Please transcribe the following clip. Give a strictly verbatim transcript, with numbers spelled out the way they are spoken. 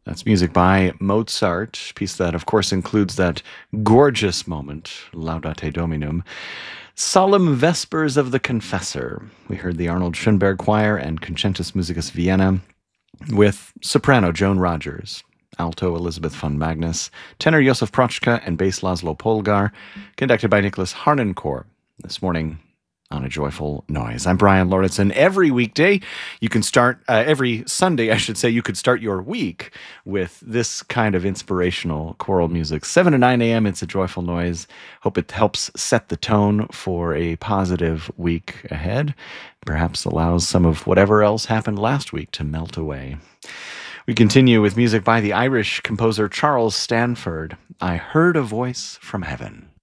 That's music by Mozart, piece that, of course, includes that gorgeous moment, Laudate Dominum. Solemn Vespers of the Confessor. We heard the Arnold Schönberg Choir and Concentus Musicus Vienna with soprano Joan Rogers, alto Elizabeth von Magnus, tenor Josef Prochka, and bass Laszlo Polgar, conducted by Nicholas Harnoncourt. This morning, on A Joyful Noise. I'm Brian Lauritsen. Every weekday, you can start, uh, every Sunday, I should say, you could start your week with this kind of inspirational choral music. seven to nine a.m., it's A Joyful Noise. Hope it helps set the tone for a positive week ahead. Perhaps allows some of whatever else happened last week to melt away. We continue with music by the Irish composer Charles Stanford. I Heard a Voice from Heaven.